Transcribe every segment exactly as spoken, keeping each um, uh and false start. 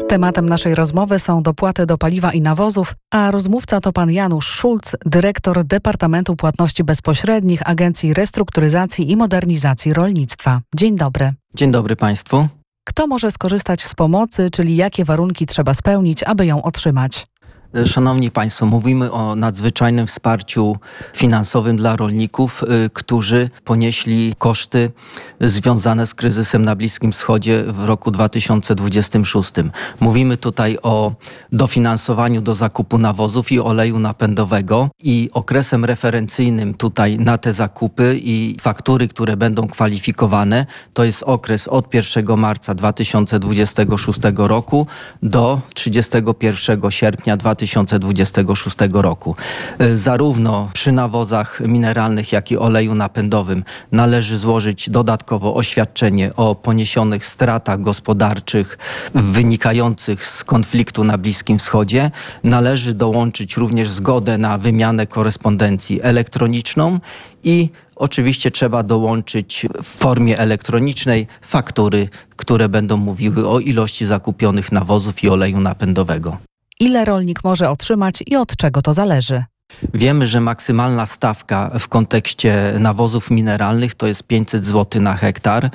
Tematem naszej rozmowy są dopłaty do paliwa i nawozów, a rozmówca to pan Janusz Szulc, dyrektor Departamentu Płatności Bezpośrednich Agencji Restrukturyzacji i Modernizacji Rolnictwa. Dzień dobry. Dzień dobry Państwu. Kto może skorzystać z pomocy, czyli jakie warunki trzeba spełnić, aby ją otrzymać? Szanowni Państwo, mówimy o nadzwyczajnym wsparciu finansowym dla rolników, y, którzy ponieśli koszty związane z kryzysem na Bliskim Wschodzie w roku dwa tysiące dwudziestym szóstym. Mówimy tutaj o dofinansowaniu do zakupu nawozów i oleju napędowego i okresem referencyjnym tutaj na te zakupy i faktury, które będą kwalifikowane, to jest okres od pierwszego marca dwa tysiące dwudziestego szóstego roku do trzydziestego pierwszego sierpnia dwa tysiące dwudziestego szóstego roku. Zarówno przy nawozach mineralnych, jak i oleju napędowym należy złożyć dodatkowo oświadczenie o poniesionych stratach gospodarczych wynikających z konfliktu na Bliskim Wschodzie. Należy dołączyć również zgodę na wymianę korespondencji elektroniczną i oczywiście trzeba dołączyć w formie elektronicznej faktury, które będą mówiły o ilości zakupionych nawozów i oleju napędowego. Ile rolnik może otrzymać i od czego to zależy? Wiemy, że maksymalna stawka w kontekście nawozów mineralnych to jest pięćset złotych na hektar.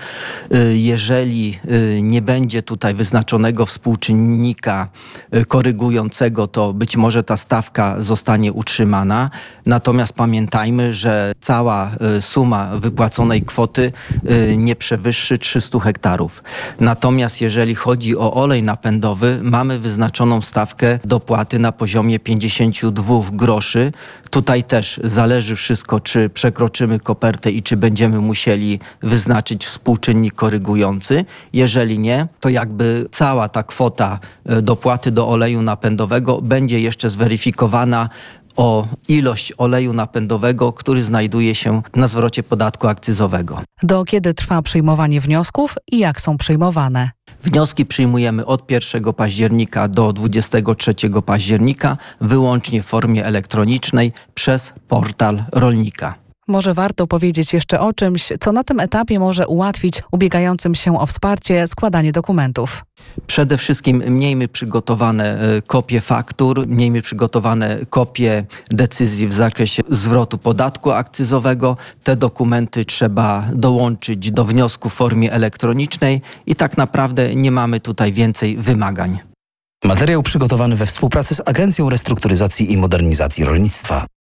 Jeżeli nie będzie tutaj wyznaczonego współczynnika korygującego, to być może ta stawka zostanie utrzymana. Natomiast pamiętajmy, że cała suma wypłaconej kwoty nie przewyższy trzystu hektarów. Natomiast jeżeli chodzi o olej napędowy, mamy wyznaczoną stawkę dopłaty na poziomie pięćdziesiąt dwa groszy. Tutaj też zależy wszystko, czy przekroczymy kopertę i czy będziemy musieli wyznaczyć współczynnik korygujący. Jeżeli nie, to jakby cała ta kwota dopłaty do oleju napędowego będzie jeszcze zweryfikowana o ilość oleju napędowego, który znajduje się na zwrocie podatku akcyzowego. Do kiedy trwa przyjmowanie wniosków i jak są przyjmowane? Wnioski przyjmujemy od pierwszego października do dwudziestego trzeciego października wyłącznie w formie elektronicznej przez portal rolnika. Może warto powiedzieć jeszcze o czymś, co na tym etapie może ułatwić ubiegającym się o wsparcie składanie dokumentów. Przede wszystkim miejmy przygotowane kopie faktur, miejmy przygotowane kopie decyzji w zakresie zwrotu podatku akcyzowego. Te dokumenty trzeba dołączyć do wniosku w formie elektronicznej i tak naprawdę nie mamy tutaj więcej wymagań. Materiał przygotowany we współpracy z Agencją Restrukturyzacji i Modernizacji Rolnictwa.